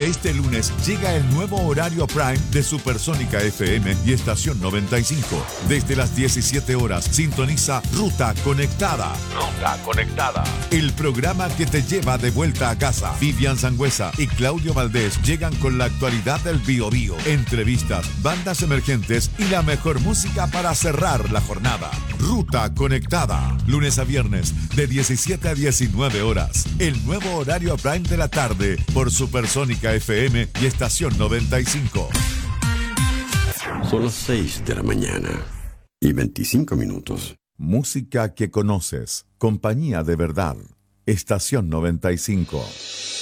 Este lunes llega el nuevo horario Prime de Supersónica FM y Estación 95. Desde las 17 horas sintoniza Ruta Conectada. Ruta Conectada. El programa que te lleva de vuelta a casa. Vivian Sangüesa y Claudio Valdés llegan con la actualidad del Biobío, entrevistas, bandas emergentes y la mejor música para cerrar la jornada. Ruta Conectada. Lunes a viernes de 17 a 19 horas. El nuevo horario Prime de la tarde por Supersónica FM y Estación 95. Son las 6 de la mañana y 25 minutos. Música que conoces. Compañía de verdad. Estación 95.